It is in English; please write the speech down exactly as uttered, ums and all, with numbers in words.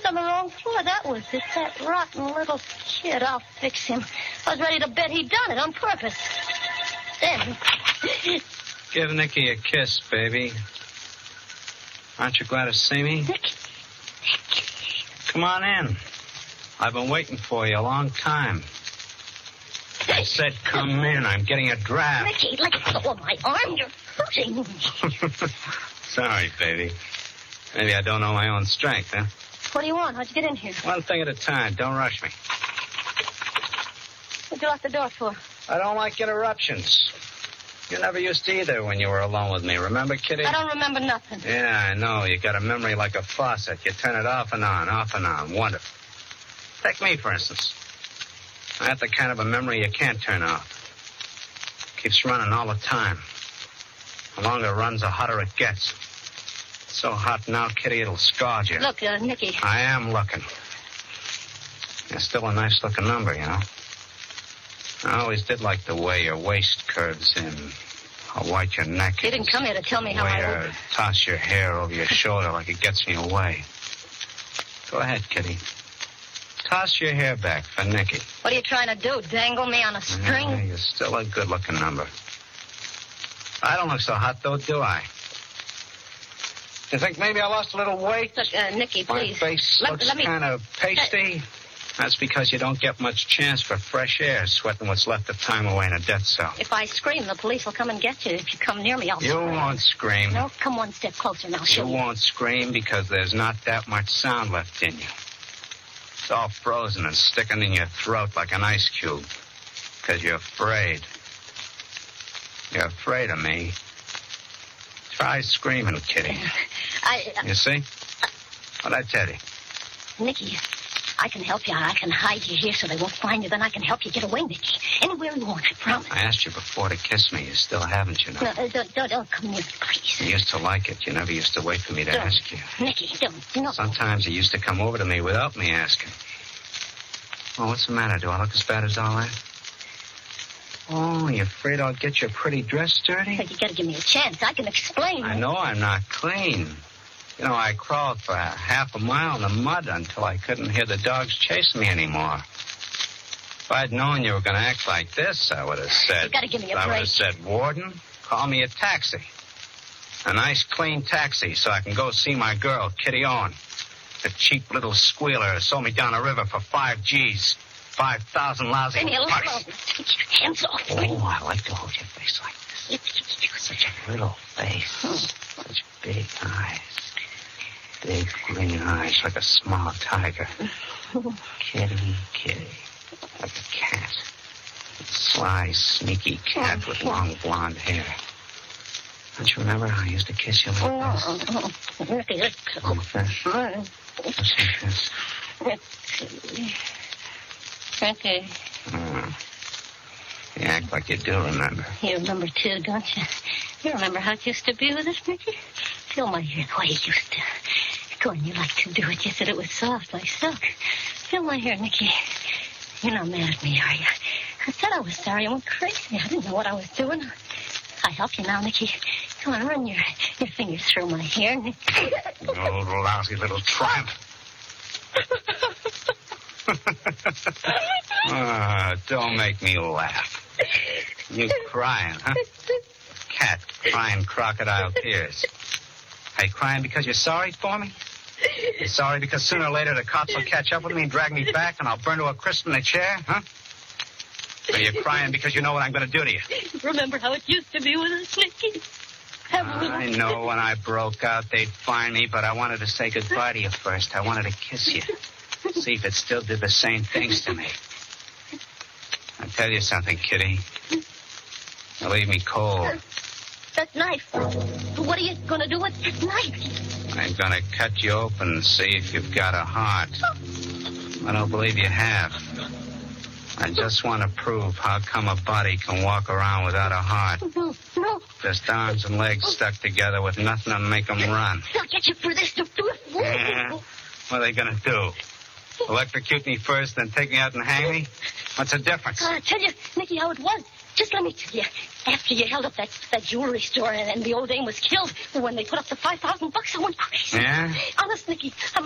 on the wrong floor. That was it. That rotten little kid. I'll fix him. I was ready to bet he'd done it on purpose. Then... Give Nicky a kiss, baby. Aren't you glad to see me? Nicky. Come on in. I've been waiting for you a long time. I said come in. I'm getting a draft. Nicky, let go of my arm. You're hurting. Sorry, baby. Maybe I don't know my own strength, huh? What do you want? How'd you get in here? One thing at a time. Don't rush me. What'd you lock the door for? I don't like interruptions. You never used to either when you were alone with me. Remember, Kitty? I don't remember nothing. Yeah, I know. You got a memory like a faucet. You turn it off and on, off and on. Wonderful. Take me, for instance. I have the kind of a memory you can't turn off. Keeps running all the time. The longer it runs, the hotter it gets. It's so hot now, Kitty, it'll scald you. Look, uh, Nicky. I am looking. You're still a nice-looking number, you know. I always did like the way your waist curves in, how white your neck is. You didn't come here to tell me how way I... to toss your hair over your shoulder like it gets me away. Go ahead, Kitty. Toss your hair back for Nicky. What are you trying to do, dangle me on a string? Yeah, you're still a good-looking number. I don't look so hot, though, do I? You think maybe I lost a little weight? Look, uh, Nicky, please. My face let, looks let me... kind of pasty. That's because you don't get much chance for fresh air, sweating what's left of time away in a death cell. If I scream, the police will come and get you. If you come near me, I'll you scream. You won't scream. No, come one step closer now. You won't scream because there's not that much sound left in you. It's all frozen and sticking in your throat like an ice cube. Because you're afraid. You're afraid of me. Try screaming, Kitty. I... Uh, you see? What'd I tell you? Nicky, I can help you. I can hide you here so they won't find you. Then I can help you get away, Nicky. Anywhere you want, I promise. I asked you before to kiss me. You still haven't, you know. No, uh, don't, don't, don't come near me, please. You used to like it. You never used to wait for me to don't. ask you. Nicky, don't. No. Sometimes you used to come over to me without me asking. Oh, what's the matter? Do I look as bad as all that? Oh, you afraid I'll get your pretty dress dirty? But you gotta give me a chance. I can explain. I know I'm not clean. You know, I crawled for half a mile in the mud until I couldn't hear the dogs chasing me anymore. If I'd known you were going to act like this, I would have said... You gotta give me a I break. would have said, Warden, call me a taxi. A nice, clean taxi so I can go see my girl, Kitty Owen. The cheap little squealer who sold me down the river for five G's. Five thousand lousy Leave me alone. bucks. Take your hands off me. Oh, I like to hold your face like this. Such a little face. Such big eyes. Big green eyes like a small tiger. Kitty, kitty. Like a cat. A sly, sneaky cat with long blonde hair. Don't you remember how I used to kiss you like this? Oh, Nicky, let's go. On the face. Just like this. Nicky. Oh. You act like you do remember. You remember, too, don't you? You remember how it used to be with us, Nicky? Feel my hair the way it used to. Go on, you like to do it. You said it was soft like silk. Feel my hair, Nicky. You're not mad at me, are you? I said I was sorry. I went crazy. I didn't know what I was doing. I help you now, Nicky. Come on, run your, your fingers through my hair, Nicky. You old lousy little tramp. Ah, don't make me laugh. You crying, huh? Cat crying crocodile tears. Are you crying because you're sorry for me? You're sorry because sooner or later the cops will catch up with me and drag me back and I'll burn to a crisp in a chair, huh? Or you're crying because you know what I'm going to do to you? Remember how it used to be with us, Nicky? I know when I broke out they'd find me, but I wanted to say goodbye to you first. I wanted to kiss you. See if it still did the same things to me. I'll tell you something, Kitty. You leave me cold. That knife. What are you going to do with that knife? I'm going to cut you open and see if you've got a heart. I don't believe you have. I just want to prove how come a body can walk around without a heart. No, no. Just arms and legs stuck together with nothing to make them run. I'll get you for this. Do it. Yeah. What are they going to do? Electrocute me first, then take me out and hang me? What's the difference? I'll tell you, Nicky, how it was. Just let me tell you. After you held up that, that jewelry store and, and the old dame was killed, when they put up the five thousand bucks, I went crazy. Yeah? Honest, Nicky, I'm